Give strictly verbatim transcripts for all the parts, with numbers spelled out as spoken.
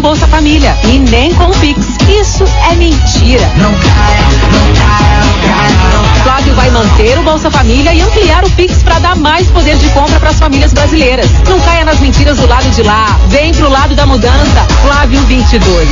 Bolsa Família e nem com o Pix. Isso é mentira. Não caia, não caia, não caia, não caia. Flávio vai manter o Bolsa Família e ampliar o Pix para dar mais poder de compra para as famílias brasileiras. Não caia nas mentiras do lado de lá. Vem pro lado da mudança. Flávio vinte e dois.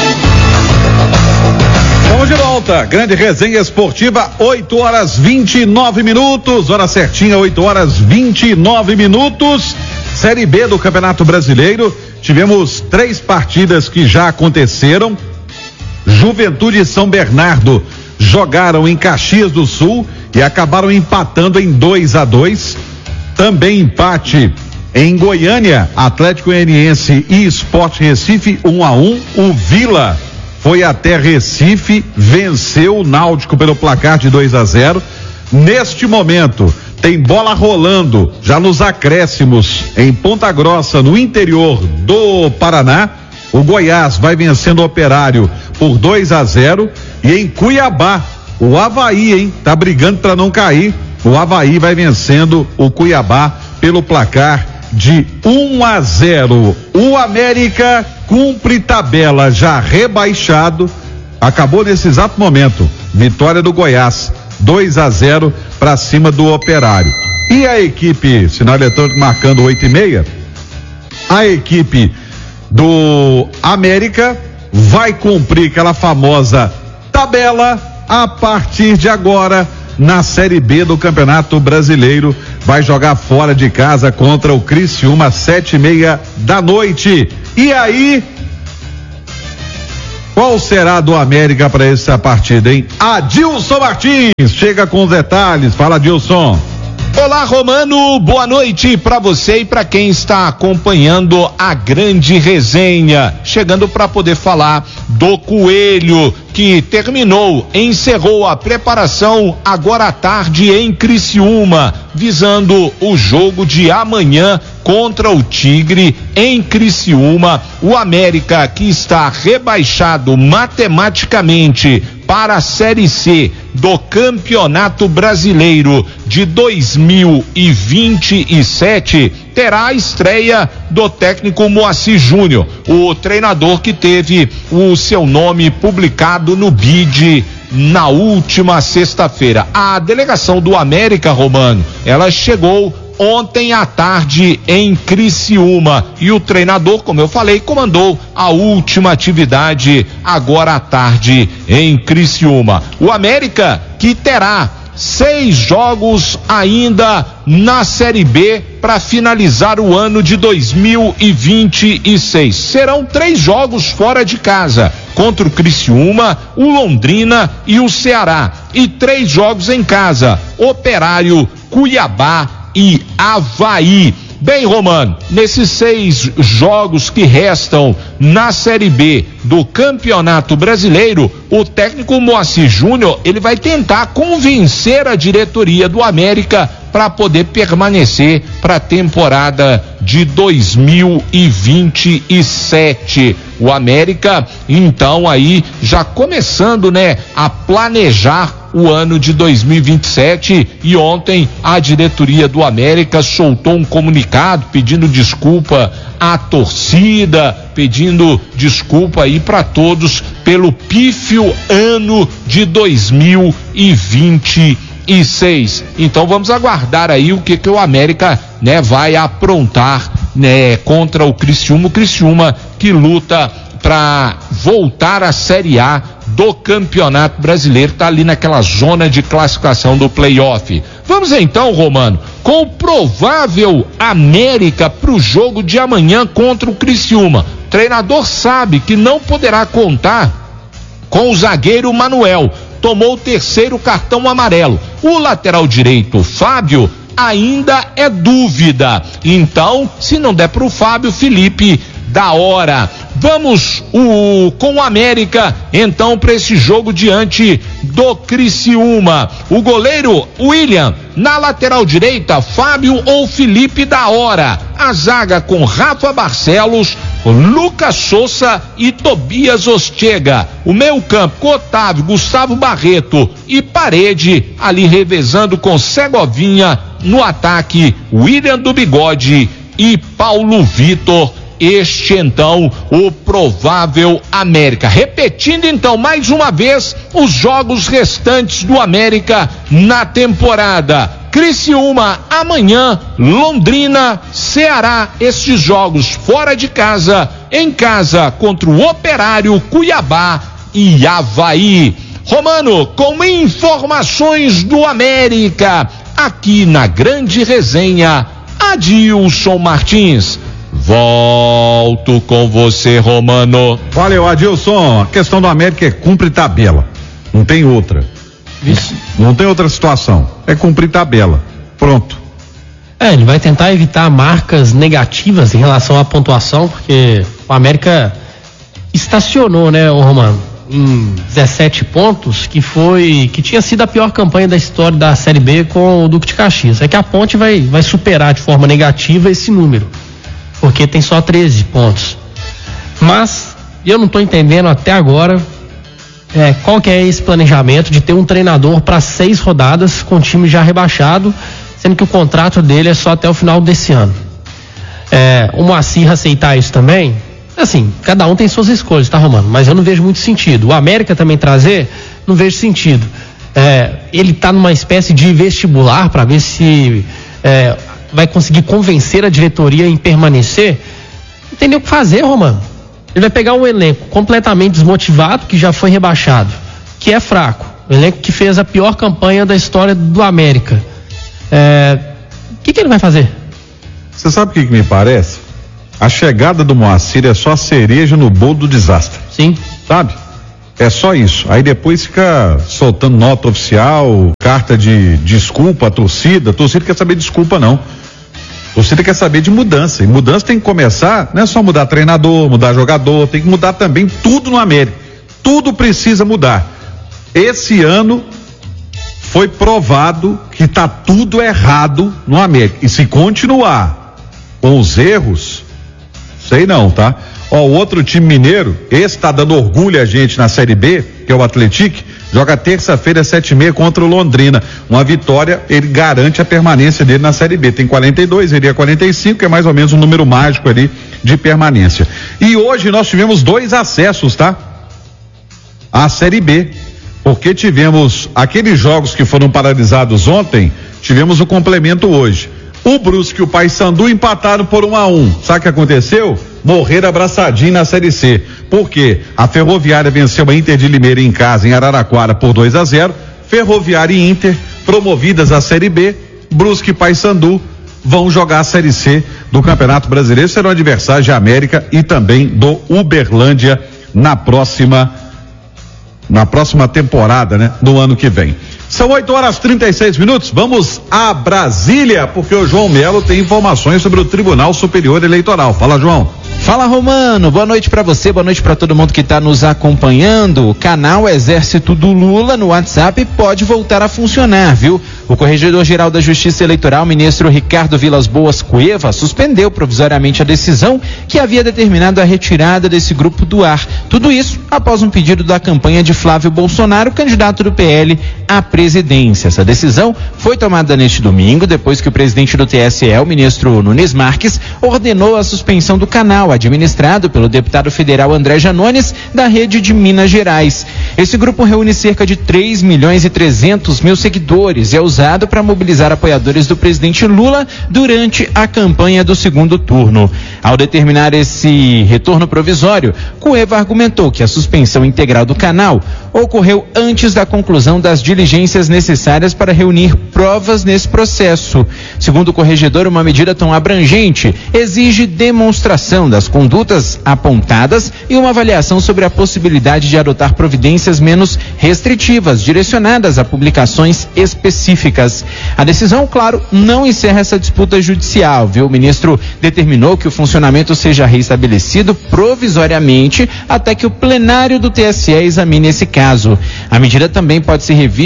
Vamos de volta, grande resenha esportiva, oito horas vinte e nove minutos, hora certinha, oito horas vinte e nove minutos, Série B do Campeonato Brasileiro, tivemos três partidas que já aconteceram. Juventude e São Bernardo jogaram em Caxias do Sul e acabaram empatando em dois a dois. Também empate em Goiânia, Atlético Goianiense e Sport Recife, um a um. O Vila foi até Recife, venceu o Náutico pelo placar de dois a zero. Neste momento, tem bola rolando, já nos acréscimos, em Ponta Grossa, no interior do Paraná. O Goiás vai vencendo o Operário por dois a zero. E em Cuiabá, o Avaí, hein, tá brigando para não cair. O Avaí vai vencendo o Cuiabá pelo placar de um a zero. O América cumpre tabela já rebaixado, acabou nesse exato momento, vitória do Goiás, dois a zero para cima do Operário. E a equipe, sinal eletrônico marcando oito e meia, a equipe do América vai cumprir aquela famosa tabela a partir de agora na Série B do Campeonato Brasileiro. Vai jogar fora de casa contra o Criciúma, sete e meia da noite. E aí, qual será do América para essa partida, hein? Adilson Martins chega com os detalhes. Fala, Adilson. Olá, Romano, boa noite para você e para quem está acompanhando a grande resenha. Chegando para poder falar do Coelho, que terminou, encerrou a preparação agora à tarde em Criciúma, visando o jogo de amanhã contra o Tigre em Criciúma. O América, que está rebaixado matematicamente para a Série C do Campeonato Brasileiro de dois mil e vinte e sete, terá a estreia do técnico Moacir Júnior, o treinador que teve o seu nome publicado no B I D na última sexta-feira. A delegação do América, Romano, ela chegou ontem à tarde em Criciúma e o treinador, como eu falei, comandou a última atividade agora à tarde em Criciúma. O América, que terá seis jogos ainda na Série B para finalizar o ano de dois mil e vinte e seis. Serão três jogos fora de casa, contra o Criciúma, o Londrina e o Ceará, e três jogos em casa, Operário, Cuiabá e Avaí. Bem, Romano, nesses seis jogos que restam na Série B do Campeonato Brasileiro, o técnico Moacir Júnior, ele vai tentar convencer a diretoria do América para poder permanecer para a temporada de dois mil e vinte e sete. O América, então, aí já começando, né, a planejar o ano de dois mil e vinte e sete, e ontem a diretoria do América soltou um comunicado pedindo desculpa à torcida, pedindo desculpa aí para todos pelo pífio ano de dois mil e vinte e seis. Então vamos aguardar aí o que que o América, né, vai aprontar, né, contra o Criciúma, o Criciúma que luta para voltar à Série A do Campeonato Brasileiro, tá ali naquela zona de classificação do playoff. Vamos então, Romano, com o provável América pro jogo de amanhã contra o Criciúma. O treinador sabe que não poderá contar com o zagueiro Manuel, tomou o terceiro cartão amarelo. O lateral direito, Fábio, ainda é dúvida. Então, se não der pro Fábio, Felipe da hora. Vamos o, com o América, então, para esse jogo diante do Criciúma. O goleiro William, na lateral direita, Fábio ou Felipe da hora. A zaga com Rafa Barcelos, Lucas Souza e Tobias Ostega. O meio campo com Otávio, Gustavo Barreto e Parede, ali revezando com Segovinha. No ataque, William do Bigode e Paulo Vitor este então o provável América. Repetindo então mais uma vez os jogos restantes do América na temporada: Criciúma amanhã, Londrina, Ceará, estes jogos fora de casa, em casa contra o Operário, Cuiabá e Avaí. Romano, com informações do América, aqui na Grande Resenha, Adilson Martins. Volto com você, Romano. Valeu, Adilson. A questão do América é cumprir tabela, não tem outra. Isso. Não tem outra situação, é cumprir tabela, pronto. É, ele vai tentar evitar marcas negativas em relação à pontuação, porque o América estacionou, né, o Romano, em dezessete pontos, que foi, que tinha sido a pior campanha da história da Série B com o Duque de Caxias. É que a Ponte vai, vai superar de forma negativa esse número, porque tem só treze pontos. Mas eu não estou entendendo até agora é, qual que é esse planejamento de ter um treinador para seis rodadas com o time já rebaixado, sendo que o contrato dele é só até o final desse ano. É, o Moacir aceitar isso também, assim, cada um tem suas escolhas, tá, Romano? Mas eu não vejo muito sentido. O América também trazer, não vejo sentido. É, ele tá numa espécie de vestibular para ver se é, vai conseguir convencer a diretoria em permanecer. Não tem nem o que fazer, Romano. Ele vai pegar um elenco completamente desmotivado, que já foi rebaixado, que é fraco. O elenco que fez a pior campanha da história do América. É, o que, que ele vai fazer? Você sabe o que, que me parece? A chegada do Moacir é só a cereja no bolo do desastre. Sim. Sabe? É só isso. Aí depois fica soltando nota oficial, carta de desculpa à torcida. A torcida quer saber de desculpa, não. A torcida quer saber de mudança. E mudança tem que começar, não é só mudar treinador, mudar jogador, tem que mudar também tudo no América. Tudo precisa mudar. Esse ano foi provado que está tudo errado no América. E se continuar com os erros, sei não, tá? Ó, o outro time mineiro, esse tá dando orgulho a gente na Série B, que é o Atlético, joga terça-feira, sete e meia contra o Londrina. Uma vitória, ele garante a permanência dele na Série B. Tem quarenta e dois, ele é quarenta e cinco, que é mais ou menos um número mágico ali de permanência. E hoje nós tivemos dois acessos, tá? À Série B. Porque tivemos aqueles jogos que foram paralisados ontem, tivemos o complemento hoje. O Brusque e o Paysandu empataram por um a um. Sabe o que aconteceu? Morreram abraçadinho na Série C. Por quê? A Ferroviária venceu a Inter de Limeira em casa, em Araraquara, por dois a zero. Ferroviária e Inter, promovidas à Série B, Brusque e Paysandu vão jogar a Série C do Campeonato Brasileiro. Serão adversários de América e também do Uberlândia na próxima, na próxima temporada, né? No ano que vem. São oito horas e trinta e seis minutos, vamos a Brasília, porque o João Melo tem informações sobre o Tribunal Superior Eleitoral. Fala, João. Fala, Romano, boa noite pra você, boa noite pra todo mundo que tá nos acompanhando. O canal Exército do Lula no WhatsApp pode voltar a funcionar, viu? O Corregedor-Geral da Justiça Eleitoral, ministro Ricardo Vilas Boas Cueva, suspendeu provisoriamente a decisão que havia determinado a retirada desse grupo do ar. Tudo isso após um pedido da campanha de Flávio Bolsonaro, candidato do P L à presidência. Essa decisão foi tomada neste domingo, depois que o presidente do T S E, o ministro Nunes Marques, ordenou a suspensão do canal, administrado pelo deputado federal André Janones, da rede de Minas Gerais. Esse grupo reúne cerca de três milhões e trezentos mil seguidores e é usado para mobilizar apoiadores do presidente Lula durante a campanha do segundo turno. Ao determinar esse retorno provisório, Cueva argumentou que a suspensão integral do canal ocorreu antes da conclusão das diligências necessárias para reunir provas nesse processo. Segundo o corregedor, uma medida tão abrangente exige demonstração das condutas apontadas e uma avaliação sobre a possibilidade de adotar providências menos restritivas, direcionadas a publicações específicas. A decisão, claro, não encerra essa disputa judicial, viu? O ministro determinou que o funcionamento seja restabelecido provisoriamente até que o plenário do T S E examine esse caso. A medida também pode ser revista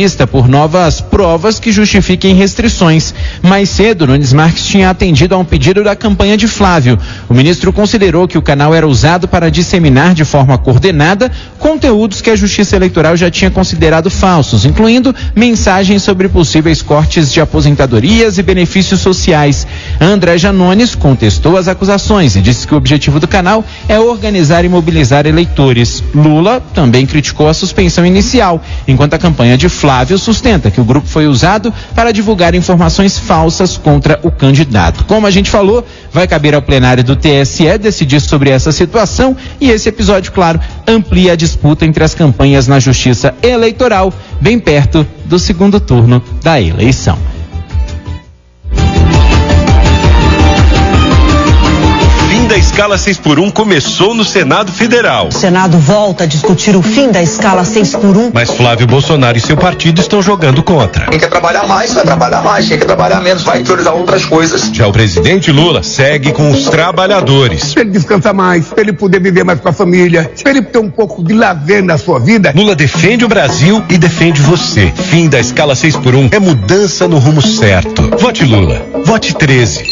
vista por novas provas que justifiquem restrições. Mais cedo, Nunes Marques tinha atendido a um pedido da campanha de Flávio. O ministro considerou que o canal era usado para disseminar de forma coordenada conteúdos que a Justiça Eleitoral já tinha considerado falsos, incluindo mensagens sobre possíveis cortes de aposentadorias e benefícios sociais. André Janones contestou as acusações e disse que o objetivo do canal é organizar e mobilizar eleitores. Lula também criticou a suspensão inicial, enquanto a campanha de Flávio sustenta que o grupo foi usado para divulgar informações falsas contra o candidato. Como a gente falou, vai caber ao plenário do T S E decidir sobre essa situação e esse episódio, claro, amplia a disputa entre as campanhas na Justiça Eleitoral, bem perto do segundo turno da eleição. Da escala seis por um começou no Senado Federal. O Senado volta a discutir o fim da escala seis por um. Mas Flávio Bolsonaro e seu partido estão jogando contra. Quem quer trabalhar mais, vai trabalhar mais. Quem quer trabalhar menos, vai priorizar outras coisas. Já o presidente Lula segue com os trabalhadores. Pra ele descansar mais, pra ele poder viver mais com a família, pra ele ter um pouco de lazer na sua vida. Lula defende o Brasil e defende você. Fim da escala seis por um é mudança no rumo certo. Vote Lula. Vote treze.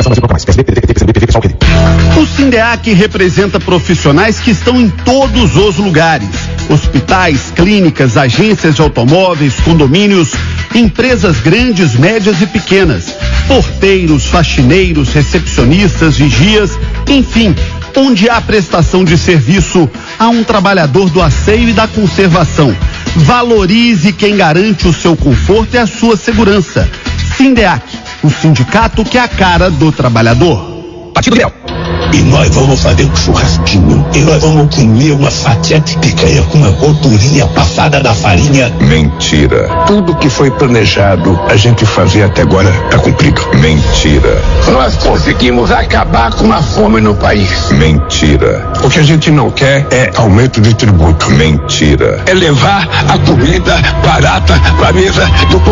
O Sindeac representa profissionais que estão em todos os lugares: hospitais, clínicas, agências de automóveis, condomínios, empresas grandes, médias e pequenas, porteiros, faxineiros, recepcionistas, vigias, enfim, onde há prestação de serviço, há um trabalhador do asseio e da conservação. Valorize quem garante o seu conforto e a sua segurança. Sindeac, o sindicato que é a cara do trabalhador. Partido Liberal. E nós vamos fazer um churrasquinho. E nós vamos comer uma fatia de picanha com uma gordurinha passada da farinha. Mentira. Tudo que foi planejado a gente fazer até agora está cumprido. Mentira. Nós conseguimos acabar com a fome no país. Mentira. O que a gente não quer é aumento de tributo. Mentira. É levar a comida barata para a mesa do povo.